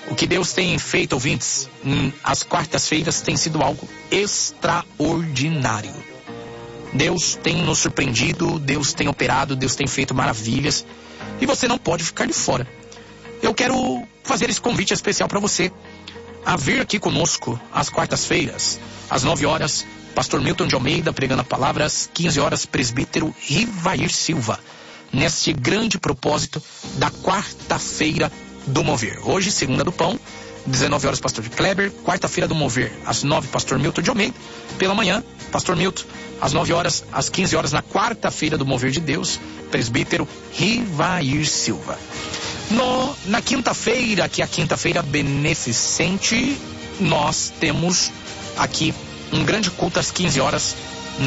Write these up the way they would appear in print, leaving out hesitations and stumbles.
O que Deus tem feito, ouvintes, às quartas-feiras tem sido algo extraordinário. Deus tem nos surpreendido, Deus tem operado, Deus tem feito maravilhas. E você não pode ficar de fora. Eu quero fazer esse convite especial para você a vir aqui conosco às quartas-feiras, às 9 horas, pastor Milton de Almeida pregando a palavra, às 15 horas, presbítero Rivair Silva, neste grande propósito da quarta-feira do Mover. Hoje, segunda do pão, 19 horas, pastor Kleber. Quarta-feira do Mover, às 9, pastor Milton de Almeida. Pela manhã, pastor Milton, às 9 horas, às 15 horas, na quarta-feira do Mover de Deus, presbítero Rivair Silva. Na quinta-feira, que é a quinta-feira beneficente, nós temos aqui um grande culto às 15 horas,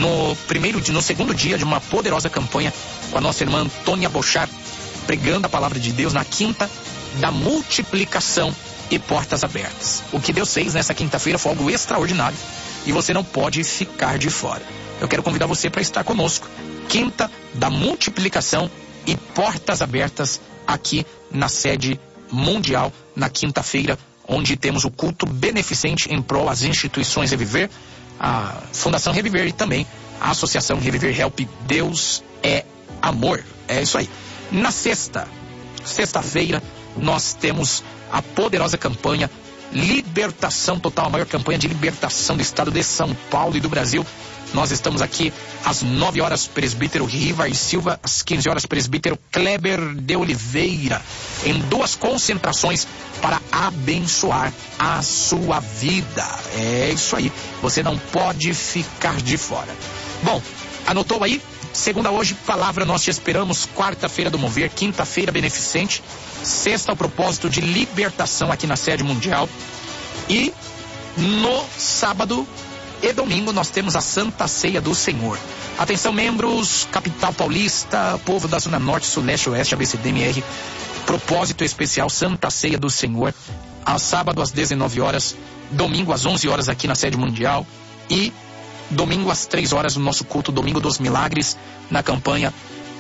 no segundo dia de uma poderosa campanha com a nossa irmã Antônia Bochar, pregando a palavra de Deus na quinta da multiplicação e portas abertas. O que Deus fez nessa quinta-feira foi algo extraordinário e você não pode ficar de fora. Eu quero convidar você para estar conosco. Quinta da multiplicação e portas abertas aqui na sede mundial, na quinta-feira, onde temos o culto beneficente em prol às instituições Reviver, a Fundação Reviver e também a Associação Reviver Help. Deus é amor. É isso aí. Na sexta-feira, nós temos a poderosa campanha Libertação Total, a maior campanha de libertação do estado de São Paulo e do Brasil. Nós estamos aqui às 9 horas, presbítero Rivair Silva, às 15 horas, presbítero Kleber de Oliveira, em 2 concentrações para abençoar a sua vida. É isso aí, você não pode ficar de fora. Bom, anotou aí? Segunda hoje, palavra nós te esperamos. Quarta-feira do Mover, quinta-feira beneficente, sexta o propósito de libertação aqui na sede mundial. E no sábado e domingo nós temos a Santa Ceia do Senhor. Atenção, membros, capital paulista, povo da Zona Norte, Sul, Leste, Oeste, ABCDMR, propósito especial Santa Ceia do Senhor, a sábado às 19 horas, domingo às 11 horas aqui na sede mundial e domingo às 3 horas no nosso culto Domingo dos Milagres, na campanha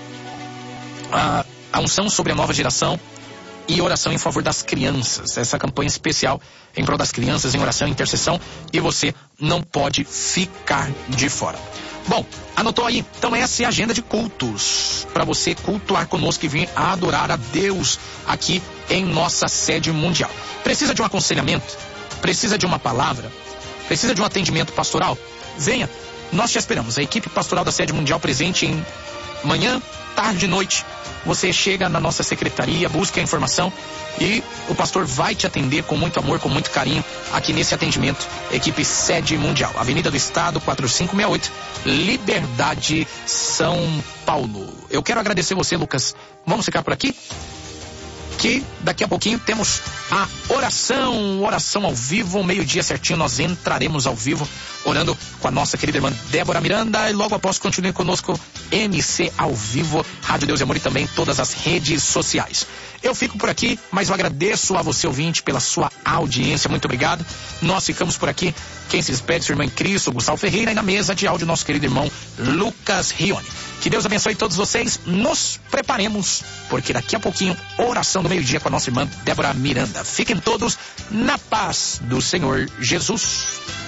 a unção sobre a nova geração e oração em favor das crianças. Essa campanha especial em prol das crianças, em oração e intercessão, e você não pode ficar de fora. Bom, anotou aí? Então essa é a agenda de cultos para você cultuar conosco e vir adorar a Deus aqui em nossa sede mundial. Precisa de um aconselhamento? Precisa de uma palavra? Precisa de um atendimento pastoral? Venha, nós te esperamos. A equipe pastoral da sede mundial presente em manhã, tarde e noite. Você chega na nossa secretaria, busca a informação e o pastor vai te atender com muito amor, com muito carinho aqui nesse atendimento. Equipe Sede Mundial, Avenida do Estado, 4568, Liberdade, São Paulo. Eu quero agradecer você, Lucas. Vamos ficar por aqui? Que daqui a pouquinho temos a oração ao vivo, meio-dia certinho nós entraremos ao vivo, orando com a nossa querida irmã Débora Miranda, e logo após continue conosco, MC ao vivo, Rádio Deus e Amor e também todas as redes sociais. Eu fico por aqui, mas eu agradeço a você, ouvinte, pela sua audiência, muito obrigado. Nós ficamos por aqui, quem se despede, sua irmã em Cristo, Gustavo Ferreira, e na mesa de áudio, nosso querido irmão Lucas Rione. Que Deus abençoe todos vocês, nos preparemos, porque daqui a pouquinho, oração do meio-dia com a nossa irmã Débora Miranda. Fiquem todos na paz do Senhor Jesus.